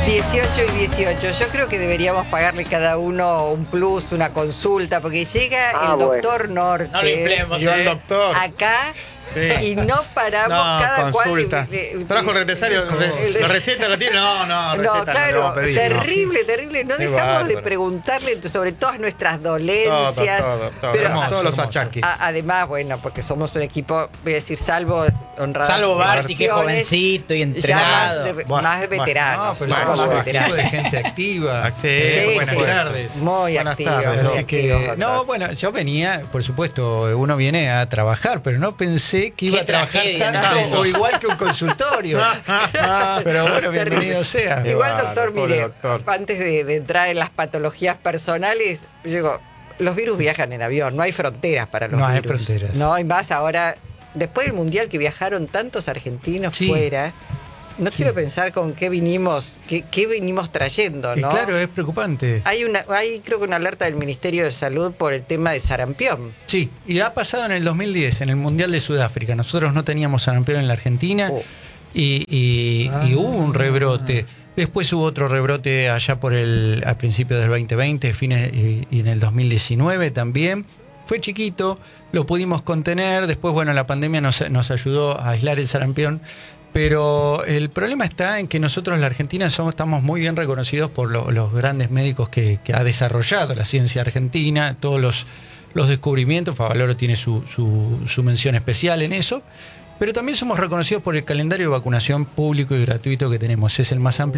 18 y 18. Yo creo que deberíamos pagarle cada uno un plus, una consulta, porque llega el doctor Norte. No le inflemos, Yo al doctor. Acá. Sí. Y no paramos cada consulta. cual. Trajo el recetario, la receta la tiene. No, receta claro, no pedir, terrible, terrible. No Qué dejamos de bárbaro. preguntarle sobre todas nuestras dolencias. Todo. Pero, Hermoso, todos los achaques. Además, bueno, porque somos un equipo, voy a decir, salvo honradas. Salvo Barty, que es jovencito y entrenado. Más veteranos. No, pero más somos un equipo veteranos. de gente activa. Sí, Buenas sí. tardes. Muy Buenas activos. tardes, muy Así activos, que, doctor. no, bueno, yo venía, por supuesto, uno viene a trabajar, pero no pensé que iba Qué a trabajar tragedia, tanto ¿no? o igual que un consultorio. Pero bueno, bienvenido sea. Qué Igual, bárbaro, doctor, pobre mire, doctor. antes de entrar en las patologías personales, yo digo, los virus viajan en avión, no hay fronteras para los No hay virus. fronteras. No hay más ahora, después del Mundial que viajaron tantos argentinos Sí. fuera, no quiero pensar con qué vinimos, qué venimos trayendo, Y ¿no? claro, es preocupante. Hay creo que una alerta del Ministerio de Salud por el tema de sarampión. Sí, y ha pasado en el 2010, en el Mundial de Sudáfrica. Nosotros no teníamos sarampión en la Argentina y hubo un rebrote. Después hubo otro rebrote allá a principios del 2020, y en el 2019 también. Fue chiquito, lo pudimos contener. Después, bueno, la pandemia nos ayudó a aislar el sarampión. Pero el problema está en que nosotros, la Argentina, estamos muy bien reconocidos por los grandes médicos que ha desarrollado la ciencia argentina, todos los descubrimientos. Favaloro tiene su mención especial en eso. Pero también somos reconocidos por el calendario de vacunación público y gratuito que tenemos. Es el más amplio